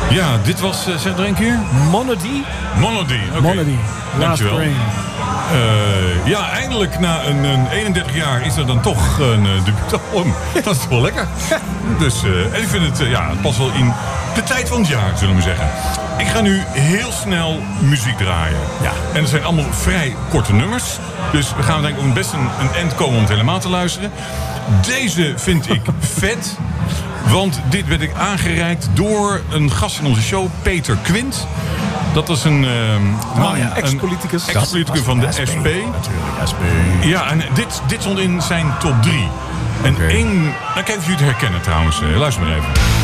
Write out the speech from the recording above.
Ja, dit was, zeg er een keer. Monody. Monody, oké. Monody. Last Rain. Ja, eindelijk na een 31 jaar is er dan toch een debuutalbum. Dat is toch wel lekker. Dus, en ik vind het, het past wel in de tijd van het jaar, zullen we zeggen. Ik ga nu heel snel muziek draaien. Ja. En het zijn allemaal vrij korte nummers. Dus we gaan denk ik best een eind komen om het helemaal te luisteren. Deze vind ik vet. Want dit werd ik aangereikt door een gast in onze show, Peter Quint. Dat is een ex-politicus. Ex-politicus van de SP. Natuurlijk, SP. Ja, en dit stond in zijn top 3. En één... Nou, kijk of jullie het herkennen trouwens. Luister maar even.